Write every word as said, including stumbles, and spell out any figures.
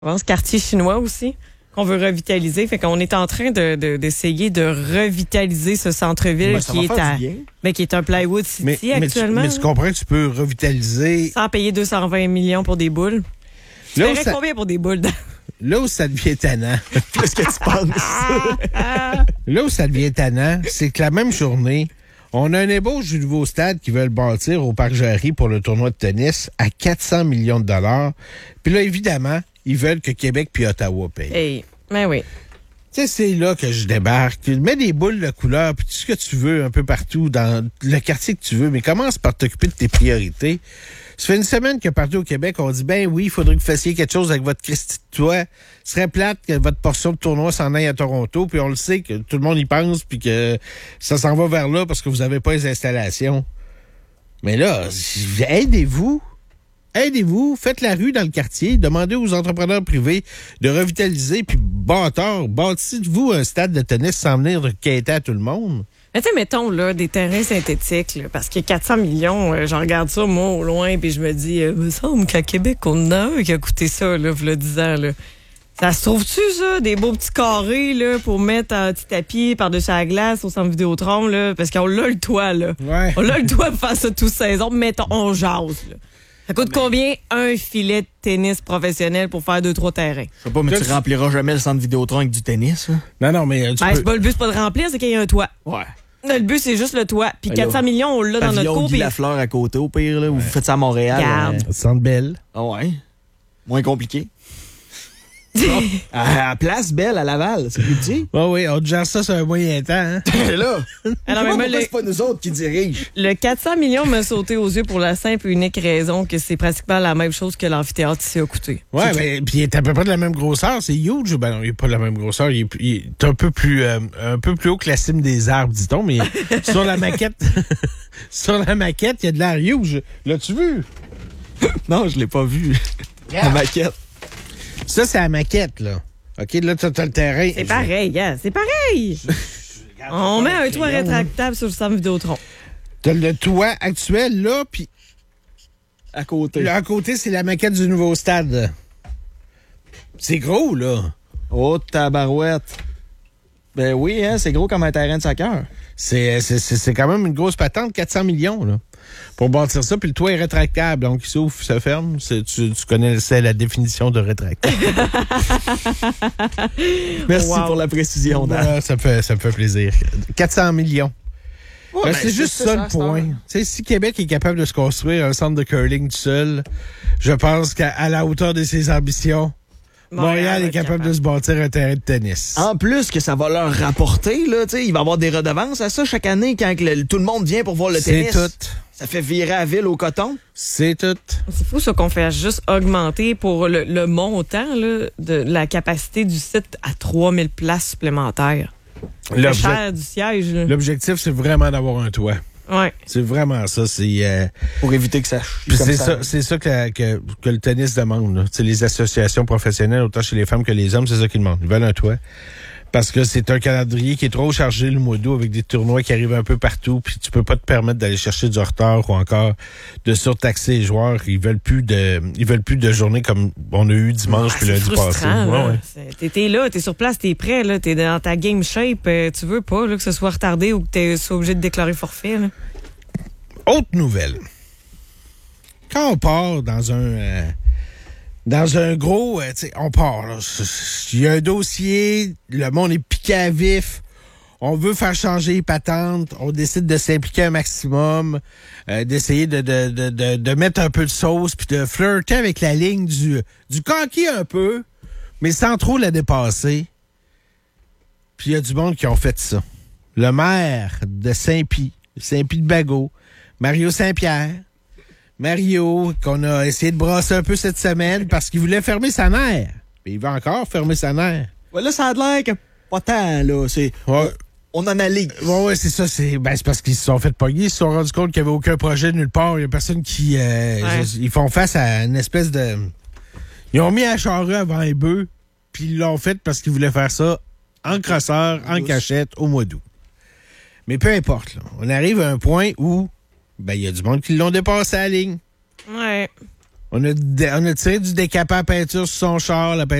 Je pense quartier chinois aussi, qu'on veut revitaliser. Fait qu'on est en train de, de, d'essayer de revitaliser ce centre-ville Ben, qui, est à, ben, qui est un Plywood City mais, actuellement. Mais tu, mais tu comprends que tu peux revitaliser... Sans payer deux cent vingt millions pour des boules. Tu Là paierais ça... combien pour des boules? Là où ça devient tannant... Qu'est-ce que tu penses? Là où ça devient tannant, c'est que la même journée, on a un ébauche du nouveau stade qui veulent bâtir au Parc Jarry pour le tournoi de tennis à quatre cents millions de dollars. Puis là, évidemment, ils veulent que Québec puis Ottawa payent. Hey, ben oui. Tu sais, c'est là que je débarque. Tu mets des boules de couleur, puis tout ce que tu veux un peu partout dans le quartier que tu veux, mais commence par t'occuper de tes priorités. Ça fait une semaine que partout au Québec, on dit, ben oui, il faudrait que vous fassiez quelque chose avec votre Christi de toit. Ce serait plate que votre portion de tournoi s'en aille à Toronto, puis on le sait que tout le monde y pense, puis que ça s'en va vers là parce que vous n'avez pas les installations. Mais là, aidez-vous. Aidez-vous, faites la rue dans le quartier, demandez aux entrepreneurs privés de revitaliser, puis bâtard, bâtissez-vous un stade de tennis sans venir de quêter à tout le monde. Mais tu sais, mettons, là, des terrains synthétiques, là, parce que quatre cents millions, euh, j'en regarde ça, moi, au loin, puis je me dis, euh, il me semble qu'à Québec, on en a un qui a coûté ça, là, v'là dix ans, là. Ça se trouve-tu, ça? Des beaux petits carrés, là, pour mettre un petit tapis par-dessus la glace au centre Vidéotron, là, parce qu'on a le toit, là. Ouais. On a le toit pour faire ça toute saison, mettons, on jase, là. Ça coûte combien un filet de tennis professionnel pour faire deux, trois terrains? Je sais pas, mais tu rempliras jamais le centre Vidéotron avec du tennis, hein? Non, non, mais... Tu Ben, peux... c'est pas le but, c'est pas de remplir, c'est qu'il y ait un toit. Ouais. Le but, c'est juste le toit. Puis quatre cents millions, on l'a dans notre cour. Guy Lafleur à côté, au pire, là, ou vous faites ça à Montréal. Garde. Euh... Centre Bell. Ah ouais. Moins compliqué. à, à Place Belle, à Laval, c'est plus petit. Oui, oui, on te gère ça sur un moyen temps. Hein? là, Alors, mais moi, le... c'est pas nous autres qui dirigent. Le quatre cents millions m'a sauté aux yeux pour la simple et unique raison que c'est pratiquement la même chose que l'amphithéâtre ici a coûté. Oui, mais puis il est à peu près de la même grosseur. C'est huge. Ben non, il n'est pas de la même grosseur. Il est, il est un peu plus euh, un peu plus haut que la cime des arbres, dit-on, mais sur la maquette, sur la maquette, il y a de l'air huge. L'as-tu vu? Non, je l'ai pas vu. Yeah. La maquette. Ça, c'est la maquette, là. OK, là, tu as le terrain. C'est pareil, hein? C'est pareil. On met un toit rétractable sur le centre Vidéotron. Tu as le toit actuel, là, puis... À côté. Là, à côté, c'est la maquette du nouveau stade. C'est gros, là. Oh, tabarouette. Ben oui, hein, c'est gros comme un terrain de soccer. C'est, c'est, c'est, c'est quand même une grosse patente, quatre cents millions, là. Pour bâtir ça, puis le toit est rétractable, donc il s'ouvre, se ferme. C'est, tu, tu connaissais la définition de rétractable. Merci wow. pour la précision, Dan. Voilà, ça me fait, ça me fait plaisir. quatre cents millions. Ouais, ben, ben, c'est, c'est juste ça, ça le point. Tu sais, si Québec est capable de se construire un centre de curling tout seul, je pense qu'à à la hauteur de ses ambitions, Montréal, Montréal est capable, capable de se bâtir un terrain de tennis. En plus que ça va leur rapporter, là, tu sais, il va y avoir des redevances à ça chaque année quand le, tout le monde vient pour voir le c'est tennis. C'est tout. Ça fait virer la ville au coton. C'est tout. C'est fou ça qu'on fait juste augmenter pour le, le montant là, de la capacité du site à trois mille places supplémentaires. C'est cher du siège. Là. L'objectif, c'est vraiment d'avoir un toit. Ouais. C'est vraiment ça. C'est euh... pour éviter que ça chie. C'est ça, c'est ça que, que, que le tennis demande. Les associations professionnelles, autant chez les femmes que les hommes, c'est ça qu'ils demandent. Ils veulent un toit. Parce que c'est un calendrier qui est trop chargé le mois d'août avec des tournois qui arrivent un peu partout, puis tu peux pas te permettre d'aller chercher du retard ou encore de surtaxer les joueurs. Ils veulent plus de, ils veulent plus de journées comme on a eu dimanche ah, puis lundi passé. Ouais, ouais. T'es là, t'es sur place, t'es prêt, là, t'es dans ta game shape. Euh, tu veux pas là, que ce soit retardé ou que tu sois obligé de déclarer forfait. Là. Autre nouvelle. Quand on part dans un euh, Dans un gros, euh, tu sais, on part, là. Il y a un dossier, le monde est piqué à vif, on veut faire changer les patentes, on décide de s'impliquer un maximum, euh, d'essayer de, de, de, de, de mettre un peu de sauce, puis de flirter avec la ligne du, du conquis un peu, mais sans trop la dépasser. Puis il y a du monde qui ont fait ça. Le maire de Saint-Pie, Saint-Pie-de-Bagot, Mario Saint-Pierre, Mario, qu'on a essayé de brasser un peu cette semaine parce qu'il voulait fermer sa nerf. Mais il veut encore fermer sa nerf. Ouais, là, ça a l'air que pas tant, là. C'est, ouais. On, on analyse. Ouais, ouais, c'est ça. C'est, ben, c'est parce qu'ils se sont fait pogner. Ils se sont rendus compte qu'il n'y avait aucun projet nulle part. Il y a personne qui... Euh, ouais. Ils font face à une espèce de... Ils ont mis un charrue avant les bœufs, puis ils l'ont fait parce qu'ils voulaient faire ça en crosseur, en cachette, au mois d'août. Mais peu importe, là. On arrive à un point où... Ben, il y a du monde qui l'ont dépassé à la ligne. Ouais. On a, on a tiré du décapant à peinture sur son char. La